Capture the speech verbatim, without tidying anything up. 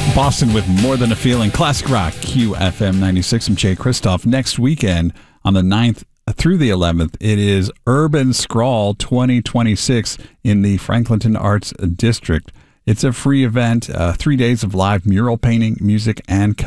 Boston with More Than a Feeling. Classic Rock, Q F M ninety-six. I'm Jay Kristoff. Next weekend on the ninth through the eleventh, it is Urban Scrawl twenty twenty-six in the Franklinton Arts District. It's a free event, uh, three days of live mural painting, music, and